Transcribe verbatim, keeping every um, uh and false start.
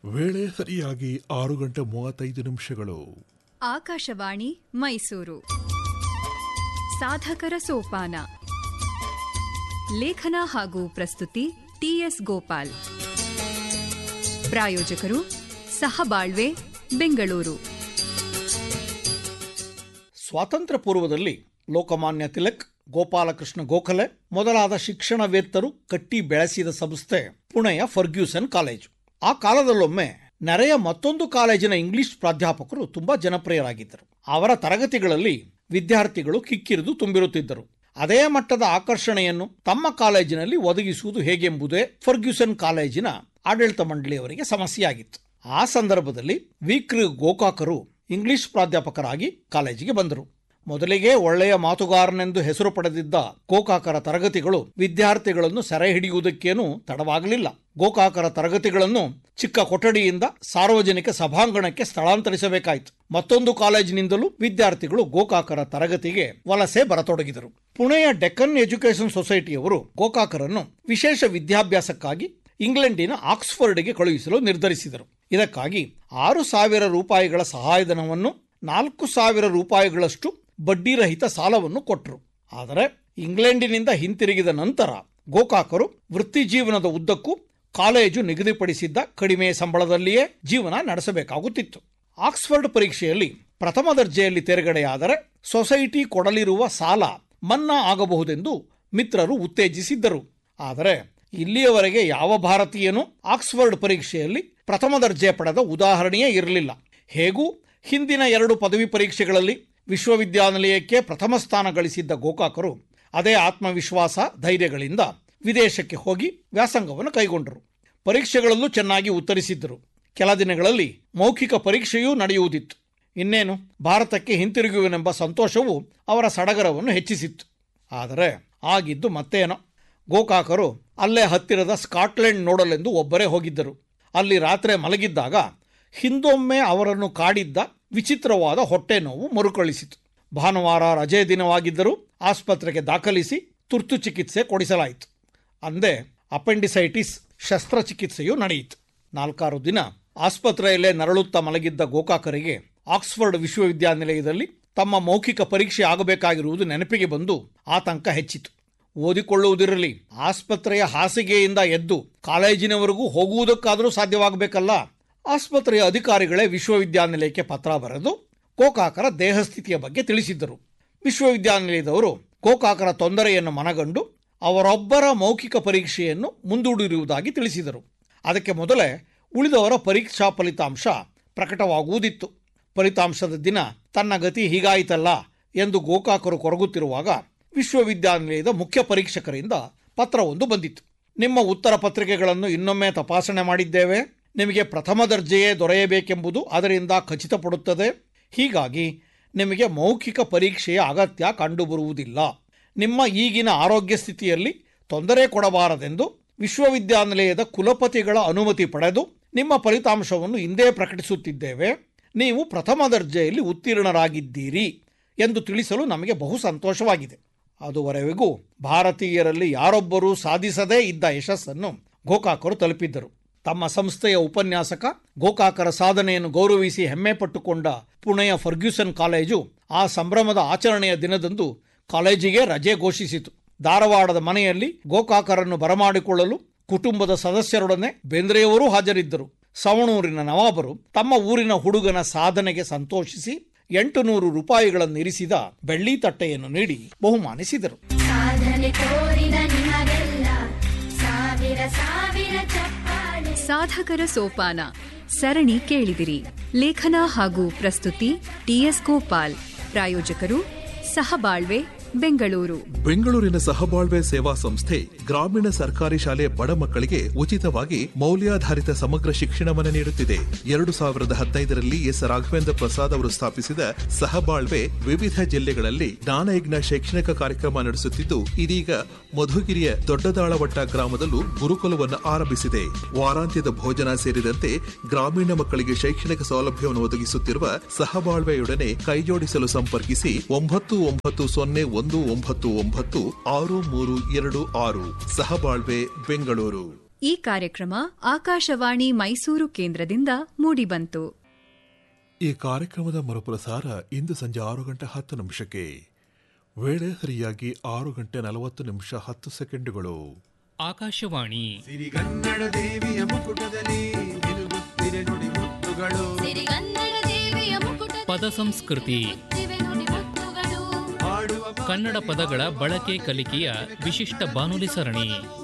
ವೇಳೆ ಸರಿಯಾಗಿ ಆರು ಗಂಟೆ ಮೂವತ್ತೈದು ನಿಮಿಷಗಳು. ಆಕಾಶವಾಣಿ ಮೈಸೂರು. ಸಾಧಕರ ಸೋಪಾನ. ಲೇಖನ ಹಾಗೂ ಪ್ರಸ್ತುತಿ ಟಿಎಸ್ ಗೋಪಾಲ್. ಪ್ರಾಯೋಜಕರು ಸಹಬಾಳ್ವೆ ಬೆಂಗಳೂರು. ಸ್ವಾತಂತ್ರ್ಯ ಪೂರ್ವದಲ್ಲಿ ಲೋಕಮಾನ್ಯ ತಿಲಕ್, ಗೋಪಾಲಕೃಷ್ಣ ಗೋಖಲೆ ಮೊದಲಾದ ಶಿಕ್ಷಣವೇತ್ತರು ಕಟ್ಟಿ ಬೆಳೆಸಿದ ಸಂಸ್ಥೆ ಪುಣೆಯ ಫರ್ಗ್ಯೂಸನ್ ಕಾಲೇಜು. ಆ ಕಾಲದಲ್ಲೊಮ್ಮೆ ನೆರೆಯ ಮತ್ತೊಂದು ಕಾಲೇಜಿನ ಇಂಗ್ಲಿಷ್ ಪ್ರಾಧ್ಯಾಪಕರು ತುಂಬಾ ಜನಪ್ರಿಯರಾಗಿದ್ದರು. ಅವರ ತರಗತಿಗಳಲ್ಲಿ ವಿದ್ಯಾರ್ಥಿಗಳು ಕಿಕ್ಕಿರಿದು ತುಂಬಿರುತ್ತಿದ್ದರು. ಅದೇ ಮಟ್ಟದ ಆಕರ್ಷಣೆಯನ್ನು ತಮ್ಮ ಕಾಲೇಜಿನಲ್ಲಿ ಒದಗಿಸುವುದು ಹೇಗೆಂಬುದೇ ಫರ್ಗ್ಯೂಸನ್ ಕಾಲೇಜಿನ ಆಡಳಿತ ಮಂಡಳಿಯವರಿಗೆ ಸಮಸ್ಯೆಯಾಗಿತ್ತು. ಆ ಸಂದರ್ಭದಲ್ಲಿ ವಿಕ್ರ್ ಗೋಕಾಕರು ಇಂಗ್ಲಿಷ್ ಪ್ರಾಧ್ಯಾಪಕರಾಗಿ ಕಾಲೇಜಿಗೆ ಬಂದರು. ಮೊದಲಿಗೆ ಒಳ್ಳೆಯ ಮಾತುಗಾರನೆಂದು ಹೆಸರು ಪಡೆದಿದ್ದ ಗೋಕಾಕರ ತರಗತಿಗಳು ವಿದ್ಯಾರ್ಥಿಗಳನ್ನು ಸೆರೆ ಹಿಡಿಯುವುದಕ್ಕೇನೂ ತಡವಾಗಲಿಲ್ಲ. ಗೋಕಾಕರ ತರಗತಿಗಳನ್ನು ಚಿಕ್ಕ ಕೊಠಡಿಯಿಂದ ಸಾರ್ವಜನಿಕ ಸಭಾಂಗಣಕ್ಕೆ ಸ್ಥಳಾಂತರಿಸಬೇಕಾಯಿತು. ಮತ್ತೊಂದು ಕಾಲೇಜಿನಿಂದಲೂ ವಿದ್ಯಾರ್ಥಿಗಳು ಗೋಕಾಕರ ತರಗತಿಗೆ ವಲಸೆ ಬರತೊಡಗಿದರು. ಪುಣೆಯ ಡೆಕ್ಕನ್ ಎಜುಕೇಷನ್ ಸೊಸೈಟಿಯವರು ಗೋಕಾಕರನ್ನು ವಿಶೇಷ ವಿದ್ಯಾಭ್ಯಾಸಕ್ಕಾಗಿ ಇಂಗ್ಲೆಂಡಿನ ಆಕ್ಸ್ಫರ್ಡ್ಗೆ ಕಳುಹಿಸಲು ನಿರ್ಧರಿಸಿದರು. ಇದಕ್ಕಾಗಿ ಆರು ಸಾವಿರ ರೂಪಾಯಿಗಳ ಸಹಾಯಧನವನ್ನು, ನಾಲ್ಕು ಸಾವಿರ ರೂಪಾಯಿಗಳಷ್ಟು ಬಡ್ಡಿರಹಿತ ಸಾಲವನ್ನು ಕೊಟ್ಟರು. ಆದರೆ ಇಂಗ್ಲೆಂಡಿನಿಂದ ಹಿಂತಿರುಗಿದ ನಂತರ ಗೋಕಾಕರು ವೃತ್ತಿ ಜೀವನದ ಉದ್ದಕ್ಕೂ ಕಾಲೇಜು ನಿಗದಿಪಡಿಸಿದ್ದ ಕಡಿಮೆ ಸಂಬಳದಲ್ಲಿಯೇ ಜೀವನ ನಡೆಸಬೇಕಾಗುತ್ತಿತ್ತು. ಆಕ್ಸ್ಫರ್ಡ್ ಪರೀಕ್ಷೆಯಲ್ಲಿ ಪ್ರಥಮ ದರ್ಜೆಯಲ್ಲಿ ತೇರ್ಗಡೆಯಾದರೆ ಸೊಸೈಟಿ ಕೊಡಲಿರುವ ಸಾಲ ಮನ್ನಾ ಆಗಬಹುದೆಂದು ಮಿತ್ರರು ಉತ್ತೇಜಿಸಿದ್ದರು. ಆದರೆ ಇಲ್ಲಿಯವರೆಗೆ ಯಾವ ಭಾರತೀಯನೂ ಆಕ್ಸ್ಫರ್ಡ್ ಪರೀಕ್ಷೆಯಲ್ಲಿ ಪ್ರಥಮ ದರ್ಜೆ ಪಡೆದ ಉದಾಹರಣೆಯೇ ಇರಲಿಲ್ಲ. ಹೇಗೂ ಹಿಂದಿನ ಎರಡು ಪದವಿ ಪರೀಕ್ಷೆಗಳಲ್ಲಿ ವಿಶ್ವವಿದ್ಯಾನಿಲಯಕ್ಕೆ ಪ್ರಥಮ ಸ್ಥಾನ ಗಳಿಸಿದ್ದ ಗೋಕಾಕರು ಅದೇ ಆತ್ಮವಿಶ್ವಾಸ ಧೈರ್ಯಗಳಿಂದ ವಿದೇಶಕ್ಕೆ ಹೋಗಿ ವ್ಯಾಸಂಗವನ್ನು ಕೈಗೊಂಡರು. ಪರೀಕ್ಷೆಗಳಲ್ಲೂ ಚೆನ್ನಾಗಿ ಉತ್ತರಿಸಿದ್ದರು. ಕೆಲ ದಿನಗಳಲ್ಲಿ ಮೌಖಿಕ ಪರೀಕ್ಷೆಯೂ ನಡೆಯುವುದಿತ್ತು. ಇನ್ನೇನು ಭಾರತಕ್ಕೆ ಹಿಂತಿರುಗುವೆನೆಂಬ ಸಂತೋಷವು ಅವರ ಸಡಗರವನ್ನು ಹೆಚ್ಚಿಸಿತ್ತು. ಆದರೆ ಆಗಿದ್ದು ಮತ್ತೇನೋ. ಗೋಕಾಕರು ಅಲ್ಲೇ ಹತ್ತಿರದ ಸ್ಕಾಟ್ಲೆಂಡ್ ನೋಡಲೆಂದು ಒಬ್ಬರೇ ಹೋಗಿದ್ದರು. ಅಲ್ಲಿ ರಾತ್ರಿ ಮಲಗಿದ್ದಾಗ ಹಿಂದೊಮ್ಮೆ ಅವರನ್ನು ಕಾಡಿದ್ದ ವಿಚಿತ್ರವಾದ ಹೊಟ್ಟೆ ನೋವು ಮರುಕಳಿಸಿತು. ಭಾನುವಾರ ರಜೆ ದಿನವಾಗಿದ್ದರೂ ಆಸ್ಪತ್ರೆಗೆ ದಾಖಲಿಸಿ ತುರ್ತು ಚಿಕಿತ್ಸೆ ಕೊಡಿಸಲಾಯಿತು. ಅಂದೇ ಅಪೆಂಡಿಸೈಟಿಸ್ ಶಸ್ತ್ರಚಿಕಿತ್ಸೆಯೂ ನಡೆಯಿತು. ನಾಲ್ಕಾರು ದಿನ ಆಸ್ಪತ್ರೆಯಲ್ಲೇ ನರಳುತ್ತಾ ಮಲಗಿದ್ದ ಗೋಕಾಕರಿಗೆ ಆಕ್ಸ್ಫರ್ಡ್ ವಿಶ್ವವಿದ್ಯಾನಿಲಯದಲ್ಲಿ ತಮ್ಮ ಮೌಖಿಕ ಪರೀಕ್ಷೆ ಆಗಬೇಕಾಗಿರುವುದು ನೆನಪಿಗೆ ಬಂದು ಆತಂಕ ಹೆಚ್ಚಿತು. ಓದಿಕೊಳ್ಳುವುದಿರಲಿ, ಆಸ್ಪತ್ರೆಯ ಹಾಸಿಗೆಯಿಂದ ಎದ್ದು ಕಾಲೇಜಿನವರೆಗೂ ಹೋಗುವುದಕ್ಕಾದರೂ ಸಾಧ್ಯವಾಗಬೇಕಲ್ಲ. ಆಸ್ಪತ್ರೆಯ ಅಧಿಕಾರಿಗಳೇ ವಿಶ್ವವಿದ್ಯಾನಿಲಯಕ್ಕೆ ಪತ್ರ ಬರೆದು ಗೋಕಾಕರ ದೇಹಸ್ಥಿತಿಯ ಬಗ್ಗೆ ತಿಳಿಸಿದ್ದರು. ವಿಶ್ವವಿದ್ಯಾನಿಲಯದವರು ಗೋಕಾಕರ ತೊಂದರೆಯನ್ನು ಮನಗಂಡು ಅವರೊಬ್ಬರ ಮೌಖಿಕ ಪರೀಕ್ಷೆಯನ್ನು ಮುಂದೂಡಿರುವುದಾಗಿ ತಿಳಿಸಿದರು. ಅದಕ್ಕೆ ಮೊದಲೇ ಉಳಿದವರ ಪರೀಕ್ಷಾ ಫಲಿತಾಂಶ ಪ್ರಕಟವಾಗುವುದಿತ್ತು. ಫಲಿತಾಂಶದ ದಿನ ತನ್ನ ಗತಿ ಹೀಗಾಯಿತಲ್ಲ ಎಂದು ಗೋಕಾಕರು ಕೊರಗುತ್ತಿರುವಾಗ ವಿಶ್ವವಿದ್ಯಾನಿಲಯದ ಮುಖ್ಯ ಪರೀಕ್ಷಕರಿಂದ ಪತ್ರವೊಂದು ಬಂದಿತ್ತು. ನಿಮ್ಮ ಉತ್ತರ ಪತ್ರಿಕೆಗಳನ್ನು ಇನ್ನೊಮ್ಮೆ ತಪಾಸಣೆ ಮಾಡಿದ್ದೇವೆ. ನಿಮಗೆ ಪ್ರಥಮ ದರ್ಜೆಯೇ ದೊರೆಯಬೇಕೆಂಬುದು ಅದರಿಂದ ಖಚಿತಪಡುತ್ತದೆ. ಹೀಗಾಗಿ ನಿಮಗೆ ಮೌಖಿಕ ಪರೀಕ್ಷೆಯ ಅಗತ್ಯ ಕಂಡುಬರುವುದಿಲ್ಲ. ನಿಮ್ಮ ಈಗಿನ ಆರೋಗ್ಯ ಸ್ಥಿತಿಯಲ್ಲಿ ತೊಂದರೆ ಕೊಡಬಾರದೆಂದು ವಿಶ್ವವಿದ್ಯಾನಿಲಯದ ಕುಲಪತಿಗಳ ಅನುಮತಿ ಪಡೆದು ನಿಮ್ಮ ಫಲಿತಾಂಶವನ್ನು ಇಂದೇ ಪ್ರಕಟಿಸುತ್ತಿದ್ದೇವೆ. ನೀವು ಪ್ರಥಮ ದರ್ಜೆಯಲ್ಲಿ ಉತ್ತೀರ್ಣರಾಗಿದ್ದೀರಿ ಎಂದು ತಿಳಿಸಲು ನಮಗೆ ಬಹು ಸಂತೋಷವಾಗಿದೆ. ಅದುವರೆಗೂ ಭಾರತೀಯರಲ್ಲಿ ಯಾರೊಬ್ಬರೂ ಸಾಧಿಸದೇ ಇದ್ದ ಯಶಸ್ಸನ್ನು ಗೋಕಾಕರು ತಲುಪಿದ್ದರು. ತಮ್ಮ ಸಂಸ್ಥೆಯ ಉಪನ್ಯಾಸಕ ಗೋಕಾಕರ ಸಾಧನೆಯನ್ನು ಗೌರವಿಸಿ ಹೆಮ್ಮೆ ಪಟ್ಟುಕೊಂಡ ಪುಣೆಯ ಫರ್ಗ್ಯೂಸನ್ ಕಾಲೇಜು ಆ ಸಂಭ್ರಮದ ಆಚರಣೆಯ ದಿನದಂದು ಕಾಲೇಜಿಗೆ ರಜೆ ಘೋಷಿಸಿತು. ಧಾರವಾಡದ ಮನೆಯಲ್ಲಿ ಗೋಕಾಕರನ್ನು ಬರಮಾಡಿಕೊಳ್ಳಲು ಕುಟುಂಬದ ಸದಸ್ಯರೊಡನೆ ಬೇಂದ್ರೆಯವರೂ ಹಾಜರಿದ್ದರು. ಸವಣೂರಿನ ನವಾಬರು ತಮ್ಮ ಊರಿನ ಹುಡುಗನ ಸಾಧನೆಗೆ ಸಂತೋಷಿಸಿ ಎಂಟು ನೂರು ರೂಪಾಯಿಗಳನ್ನು ಇರಿಸಿದ ಬೆಳ್ಳಿ ತಟ್ಟೆಯನ್ನು ನೀಡಿ ಬಹುಮಾನಿಸಿದರು. ಸಾಧಕರ ಸೋಪಾನ ಸರಣಿ ಕೇಳಿದಿರಿ. ಲೇಖನ ಹಾಗೂ ಪ್ರಸ್ತುತಿ ಟಿಎಸ್ ಗೋಪಾಲ್. ಪ್ರಾಯೋಜಕರು ಸಹಬಾಳ್ವೆ ಬೆಂಗಳೂರು. ಬೆಂಗಳೂರಿನ ಸಹಬಾಳ್ವೆ ಸೇವಾ ಸಂಸ್ಥೆ ಗ್ರಾಮೀಣ ಸರ್ಕಾರಿ ಶಾಲೆ ಬಡ ಮಕ್ಕಳಿಗೆ ಉಚಿತವಾಗಿ ಮೌಲ್ಯಾಧಾರಿತ ಸಮಗ್ರ ಶಿಕ್ಷಣವನ್ನು ನೀಡುತ್ತಿದೆ. ಎರಡು ಸಾವಿರದ ಹದಿನೈದರಲ್ಲಿ ಎಸ್ ರಾಘವೇಂದ್ರ ಪ್ರಸಾದ್ ಅವರು ಸ್ಥಾಪಿಸಿದ ಸಹಬಾಳ್ವೆ ವಿವಿಧ ಜಿಲ್ಲೆಗಳಲ್ಲಿ ಜ್ಞಾನಯಜ್ಞ ಶೈಕ್ಷಣಿಕ ಕಾರ್ಯಕ್ರಮ ನಡೆಸುತ್ತಿದ್ದು, ಇದೀಗ ಮಧುಗಿರಿಯ ದೊಡ್ಡದಾಳವಟ್ಟ ಗ್ರಾಮದಲ್ಲೂ ಗುರುಕುಲವನ್ನು ಆರಂಭಿಸಿದೆ. ವಾರಾಂತ್ಯದ ಭೋಜನ ಸೇರಿದಂತೆ ಗ್ರಾಮೀಣ ಮಕ್ಕಳಿಗೆ ಶೈಕ್ಷಣಿಕ ಸೌಲಭ್ಯವನ್ನು ಒದಗಿಸುತ್ತಿರುವ ಸಹಬಾಳ್ವೆಯೊಡನೆ ಕೈಜೋಡಿಸಲು ಸಂಪರ್ಕಿಸಿ ಒಂಬತ್ತು ಒಂಬತ್ತು ಸೊನ್ನೆ ಒಂದು ಒಂಬತ್ತು ಒಂಬತ್ತು ಆರು ಮೂರು ಎರಡು ಆರು. ಸಹಬಾಳ್ವೆ ಬೆಂಗಳೂರು. ಈ ಕಾರ್ಯಕ್ರಮ ಆಕಾಶವಾಣಿ ಮೈಸೂರು ಕೇಂದ್ರದಿಂದ ಮೂಡಿಬಂತು. ಈ ಕಾರ್ಯಕ್ರಮದ ಮರುಪ್ರಸಾರ ಇಂದು ಸಂಜೆ ಆರು ಗಂಟೆ ಹತ್ತು ನಿಮಿಷಕ್ಕೆ. ವೇಳೆ ಸರಿಯಾಗಿ ಆರು ಗಂಟೆ ನಲವತ್ತು ನಿಮಿಷ ಹತ್ತು ಸೆಕೆಂಡುಗಳು. ಆಕಾಶವಾಣಿ ಸಿರಿಗನ್ನಡ ದೇವಿಯ ಮುಕುಟದಲ್ಲಿ ನಿಲುಗುತ್ತಿರೆ ನುಡಿ ಮುತ್ತುಗಳು. ಸಿರಿಗನ್ನಡ ದೇವಿಯ ಮುಕುಟ ಪದ ಸಂಸ್ಕೃತಿ, ನುಡಿ ಮುತ್ತುಗಳು. ಹಾಡುವ ಕನ್ನಡ ಪದಗಳ ಬಳಕೆ ಕಲಿಕೆಯ ವಿಶಿಷ್ಟ ಬಾನುಲಿ ಸರಣಿ.